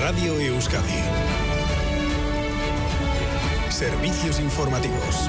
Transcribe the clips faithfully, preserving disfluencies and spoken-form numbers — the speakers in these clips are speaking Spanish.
Radio Euskadi. Servicios informativos.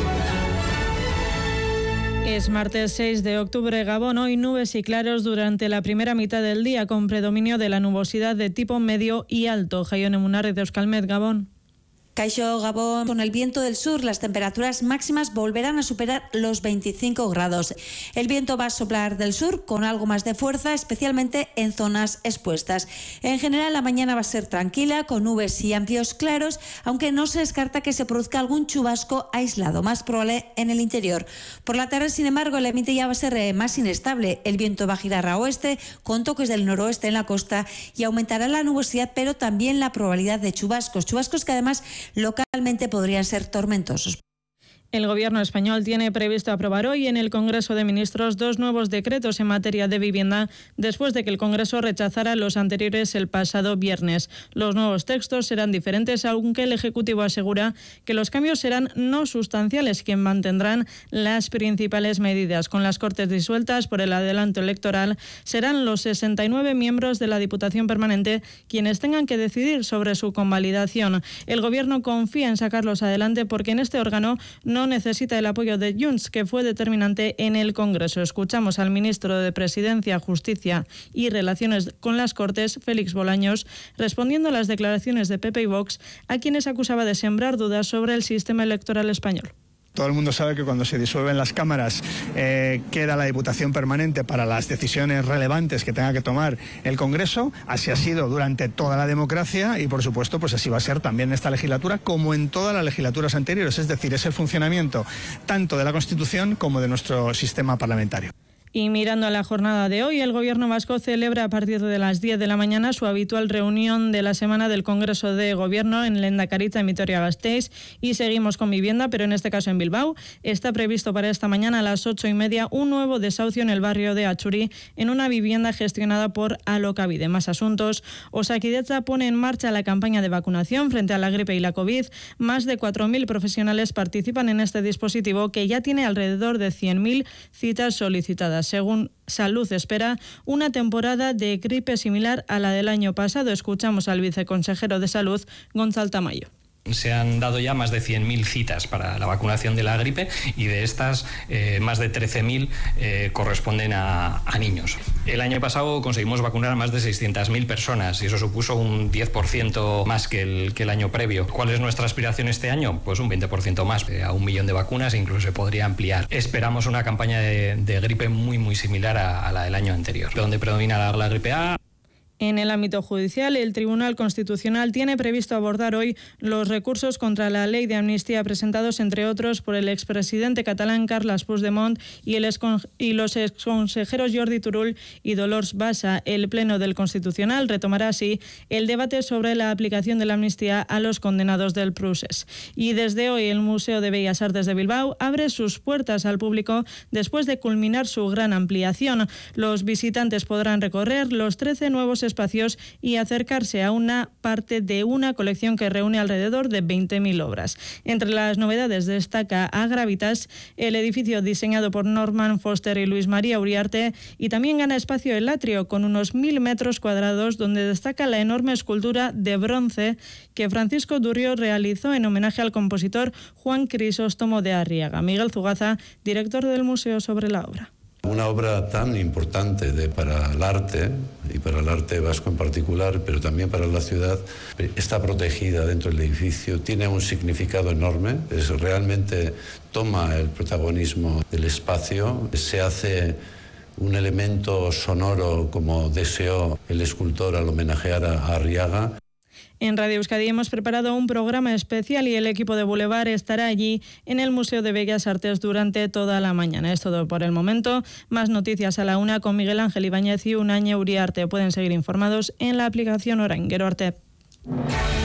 Es martes seis de octubre, Gabón. Hoy nubes y claros durante la primera mitad del día, con predominio de la nubosidad de tipo medio y alto. Jaione Munarriz de Euskalmet, Gabón. Caixo, Gabón. Con el viento del sur, las temperaturas máximas volverán a superar los veinticinco grados. El viento va a soplar del sur con algo más de fuerza, especialmente en zonas expuestas. En general, la mañana va a ser tranquila, con nubes y amplios claros, aunque no se descarta que se produzca algún chubasco aislado, más probable en el interior. Por la tarde, sin embargo, el ambiente ya va a ser más inestable. El viento va a girar a oeste, con toques del noroeste en la costa, y aumentará la nubosidad, pero también la probabilidad de chubascos. Chubascos que además localmente podrían ser tormentosos. El Gobierno español tiene previsto aprobar hoy en el Congreso de Ministros dos nuevos decretos en materia de vivienda, después de que el Congreso rechazara los anteriores el pasado viernes. Los nuevos textos serán diferentes, aunque el Ejecutivo asegura que los cambios serán no sustanciales, que mantendrán las principales medidas. Con las Cortes disueltas por el adelanto electoral, serán los sesenta y nueve miembros de la Diputación Permanente quienes tengan que decidir sobre su convalidación. El Gobierno confía en sacarlos adelante porque en este órgano no no necesita el apoyo de Junts, que fue determinante en el Congreso. Escuchamos al ministro de Presidencia, Justicia y Relaciones con las Cortes, Félix Bolaños, respondiendo a las declaraciones de P P y Vox, a quienes acusaba de sembrar dudas sobre el sistema electoral español. Todo el mundo sabe que cuando se disuelven las cámaras eh, queda la Diputación Permanente para las decisiones relevantes que tenga que tomar el Congreso. Así ha sido durante toda la democracia y, por supuesto, pues así va a ser también en esta legislatura como en todas las legislaturas anteriores. Es decir, es el funcionamiento tanto de la Constitución como de nuestro sistema parlamentario. Y mirando a la jornada de hoy, el Gobierno vasco celebra a partir de las diez de la mañana su habitual reunión de la semana del Congreso de Gobierno en Lehendakaritza, en Vitoria-Gasteiz, y seguimos con vivienda, pero en este caso en Bilbao. Está previsto para esta mañana a las ocho y media un nuevo desahucio en el barrio de Atxuri, en una vivienda gestionada por Alokabide. Más asuntos. Osakidetza pone en marcha la campaña de vacunación frente a la gripe y la COVID. Más de cuatro mil profesionales participan en este dispositivo, que ya tiene alrededor de cien mil citas solicitadas. Según Salud, espera una temporada de gripe similar a la del año pasado. Escuchamos al viceconsejero de Salud, Gonzalo Tamayo. Se han dado ya más de cien mil citas para la vacunación de la gripe y de estas eh, más de trece mil eh, corresponden a, a niños. El año pasado conseguimos vacunar a más de seiscientas mil personas y eso supuso un diez por ciento más que el, que el año previo. ¿Cuál es nuestra aspiración este año? Pues un veinte por ciento más, eh, a un millón de vacunas, e incluso se podría ampliar. Esperamos una campaña de, de gripe muy muy similar a, a la del año anterior, donde predomina la, la gripe A. En el ámbito judicial, el Tribunal Constitucional tiene previsto abordar hoy los recursos contra la ley de amnistía presentados, entre otros, por el expresidente catalán Carles Puigdemont y, el ex y los exconsejeros Jordi Turull y Dolors Bassa. El Pleno del Constitucional retomará así el debate sobre la aplicación de la amnistía a los condenados del Procés. Y desde hoy el Museo de Bellas Artes de Bilbao abre sus puertas al público después de culminar su gran ampliación. Los visitantes podrán recorrer los trece nuevos espacios y acercarse a una parte de una colección que reúne alrededor de veinte mil obras. Entre las novedades destaca Agravitas, el edificio diseñado por Norman Foster y Luis María Uriarte, y también gana espacio el atrio con unos mil metros cuadrados, donde destaca la enorme escultura de bronce que Francisco Durrio realizó en homenaje al compositor Juan Crisóstomo de Arriaga. Miguel Zugaza, director del museo, sobre la obra. Una obra tan importante de, para el arte, y para el arte vasco en particular, pero también para la ciudad, está protegida dentro del edificio, tiene un significado enorme, es, realmente toma el protagonismo del espacio, se hace un elemento sonoro como deseó el escultor al homenajear a, a Arriaga. En Radio Euskadi hemos preparado un programa especial y el equipo de Boulevard estará allí en el Museo de Bellas Artes durante toda la mañana. Es todo por el momento. Más noticias a la una con Miguel Ángel Ibáñez y Unañe Uriarte. Pueden seguir informados en la aplicación Orain. Gero arte.